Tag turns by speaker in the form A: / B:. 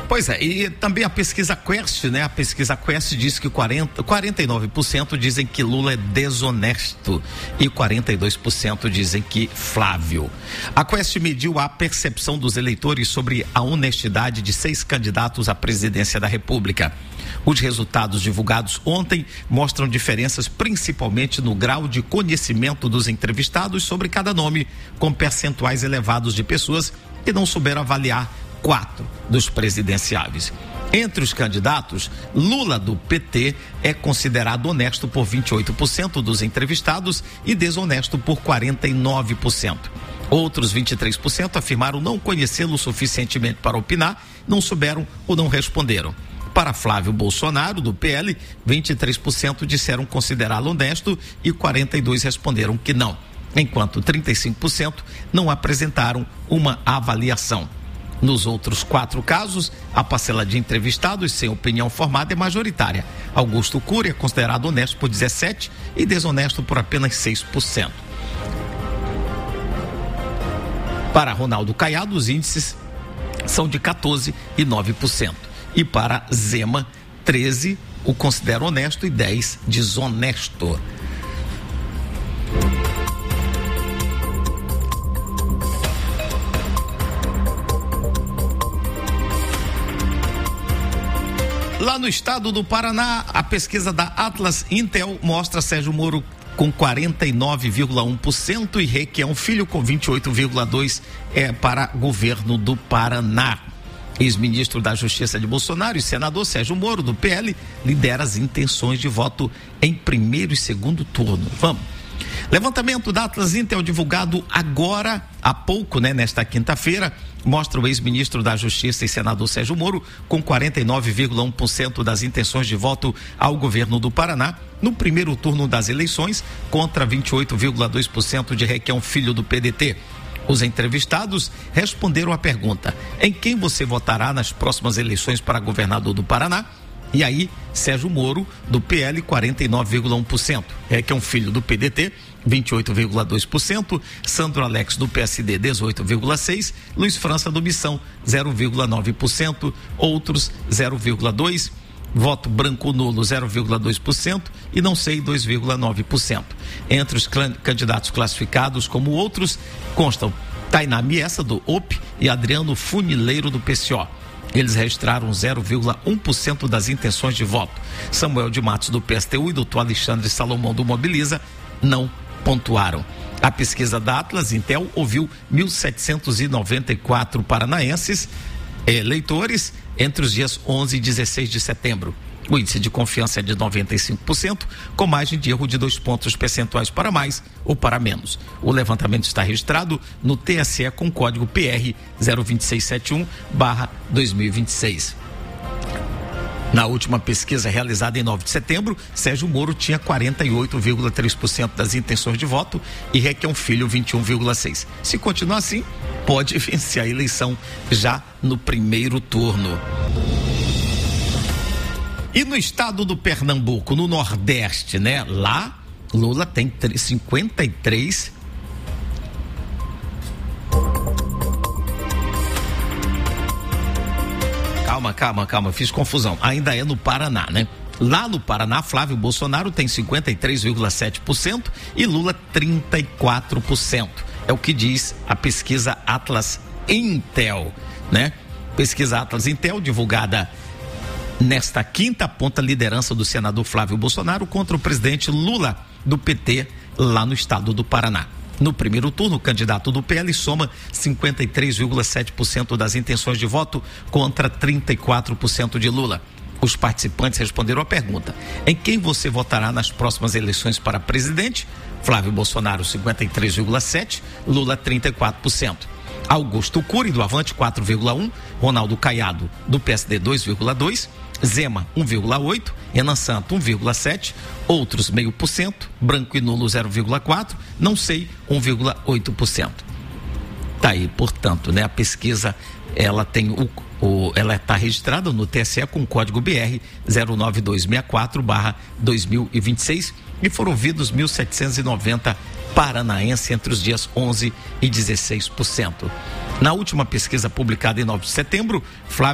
A: Pois é, e também a pesquisa Quest, né? A pesquisa Quest diz que 49% dizem que Lula é desonesto e 42% dizem que Flávio. A Quest mediu a percepção dos eleitores sobre a honestidade de 6 candidatos à presidência da República. Os resultados divulgados ontem mostram diferenças principalmente no grau de conhecimento dos entrevistados sobre cada nome, com percentuais elevados de pessoas que não souberam avaliar 4 dos presidenciáveis. Entre os candidatos, Lula do PT é considerado honesto por 28% dos entrevistados e desonesto por 49%. Outros 23% afirmaram não conhecê-lo suficientemente para opinar, não souberam ou não responderam. Para Flávio Bolsonaro, do PL, 23% disseram considerá-lo honesto e 42% responderam que não, enquanto 35% não apresentaram uma avaliação. Nos outros 4 casos, a parcela de entrevistados sem opinião formada é majoritária. Augusto Cury é considerado honesto por 17% e desonesto por apenas 6%. Para Ronaldo Caiado, os índices são de 14% e 9%. E para Zema, 13% o considera honesto e 10% desonesto. Lá no estado do Paraná, a pesquisa da Atlas Intel mostra Sérgio Moro com 49,1% e Requião Filho com 28,2% para governo do Paraná. Ex-ministro da Justiça de Bolsonaro e senador Sérgio Moro, do PL, lidera as intenções de voto em primeiro e segundo turno. Vamos. Levantamento da Atlas Intel divulgado agora há pouco, nesta quinta-feira, mostra o ex-ministro da Justiça e senador Sérgio Moro com 49,1% das intenções de voto ao governo do Paraná no primeiro turno das eleições, contra 28,2% de Requião Filho, do PDT. Os entrevistados responderam à pergunta: em quem você votará nas próximas eleições para governador do Paraná? E aí, Sérgio Moro, do PL, 49,1%. Requião Filho, do PDT, 28,2%. Sandro Alex, do PSD, 18,6%. Luiz França, do Missão, 0,9%. Outros, 0,2%. Voto branco nulo, 0,2%. E não sei, 2,9%. Entre os candidatos classificados como outros, constam Tainá Miessa, do OP, e Adriano Funileiro, do PCO. Eles registraram 0,1% das intenções de voto. Samuel de Matos, do PSTU, e Dr. Alexandre Salomão, do Mobiliza, não pontuaram. A pesquisa da Atlas Intel ouviu 1.794 paranaenses eleitores entre os dias 11 e 16 de setembro. O índice de confiança é de 95%, com margem de erro de 2 pontos percentuais para mais ou para menos. O levantamento está registrado no TSE com código PR 02671/2026. Na última pesquisa realizada em 9 de setembro, Sérgio Moro tinha 48,3% das intenções de voto e Requião Filho 21,6%. Se continuar assim, pode vencer a eleição já no primeiro turno. E no estado do Pernambuco, no Nordeste, lá Lula tem 53. Calma, fiz confusão. Ainda é no Paraná, Lá no Paraná, Flávio Bolsonaro tem 53,7% e Lula 34%. É o que diz a pesquisa Atlas Intel, Pesquisa Atlas Intel, divulgada nesta quinta, aponta a liderança do senador Flávio Bolsonaro contra o presidente Lula, do PT, lá no estado do Paraná. No primeiro turno, o candidato do PL soma 53,7% das intenções de voto contra 34% de Lula. Os participantes responderam à pergunta: em quem você votará nas próximas eleições para presidente? Flávio Bolsonaro, 53,7%, Lula, 34%. Augusto Cury, do Avante, 4,1%, Ronaldo Caiado, do PSD, 2,2%, Zema, 1,8%, Renan Santo, 1,7%, outros 0,5%, branco e nulo, 0,4%, não sei, 1,8%. Tá aí, portanto, a pesquisa, ela tem ela está registrada no TSE com o código BR 09264/2026 e foram ouvidos 1.790 paranaenses entre os dias 11 e 16%. Na última pesquisa publicada em 9 de setembro, Flávio